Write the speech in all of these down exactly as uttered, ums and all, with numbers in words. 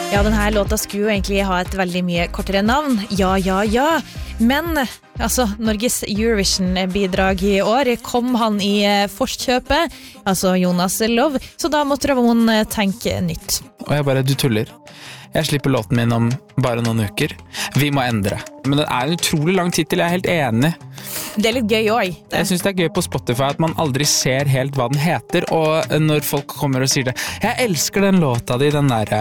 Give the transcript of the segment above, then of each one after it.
Ja, denne låta skulle jo egentlig ha et veldig mye kortere navn. Ja, ja, ja. Men altså, Norges Eurovision-bidrag i år kom han i forkjøpet, altså Jonas Love, så da måtte Ramon tenke nytt. Og jeg bare, du tuller. Jeg slipper låten min om bare noen uker. Vi må endre. Men det er en utrolig lang titel, jeg er helt enig. Det er litt gøy også. Jeg synes det er gøy på Spotify at man aldri ser helt hva den heter, og når folk kommer og sier det, jeg elsker den låta di, den der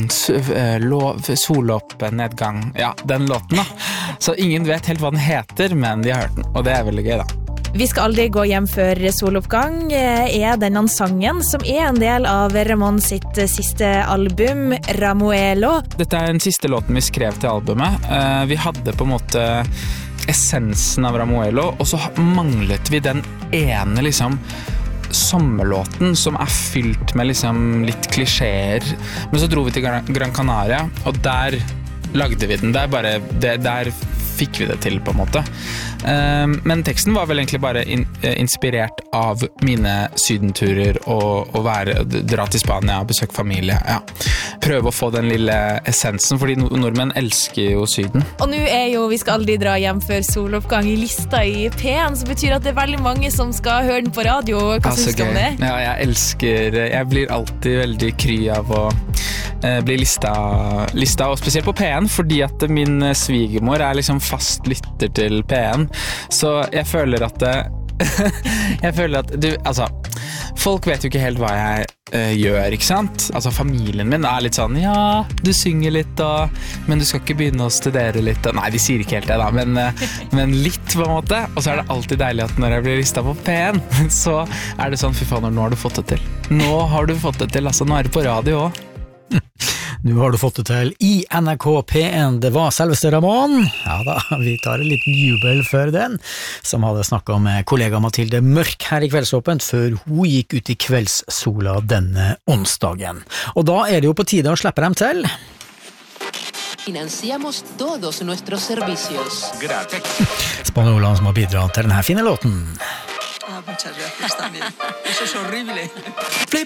um, soloppnedgang, ja, den låten da. Så ingen vet helt hva den heter, men de har hørt den, og det er veldig gøy da. Vi skal aldri gå hjem før soloppgang er denne sangen som er en del av Ramon sitt siste album, Ramuelo. Dette er den siste låten vi skrev til albumet. Vi hadde på en måte essensen av Ramuelo, og så manglet vi den ene liksom sommerlåten som er fylt med liksom litt klisjeer. Men så dro vi til Gran Canaria, og der lagde vi den. Der, bare, det, der fikk vi det til på en måte. Men teksten var vel egentlig bare in, inspirert av mine sydenturer og, og være, dra til Spania og besøke familie. Ja. Prøve å få den lille essensen, fordi nordmenn elsker jo syden. Og nå er jo Vi skal aldri dra hjem før soloppgang i lista i P en, så betyr at det er veldig mange som skal høre den på radio. Hva synes du om det? Ja, jeg elsker, jeg blir alltid veldig kry av å eh, bli lista, lista, og spesielt på P en, fordi at min svigermor er liksom fast lytter til P en, så jeg føler at det, jeg føler at du, altså, folk vet jo ikke helt hva jeg uh, gjør, ikke sant? Altså familien min er litt sånn, ja, du synger litt og, men du skal ikke begynne å studere litt og, nei, de sier ikke helt det da, men, uh, men litt på en måte, og så er det alltid deilig at når jeg blir listet på P en, så er det sånn, fy faen, nå har du fått det til. Nå har du fått det til, altså nå er det på radio også. Nå har du fått det til i N R K P en, det var selveste Ramon. Ja da, vi tar en liten jubel før den, som hadde snakket med kollega Mathilde Mørk her i Kveldsåpent, før hun gikk ut i kveldssola denne onsdagen. Og da er det jo på tide å slippe dem til. Financiamos todos nuestros servicios. Gratis. Spanjolene som har bidratt til denne fine låten. Ah, muchas gracias también. Eso es horrible. Flip.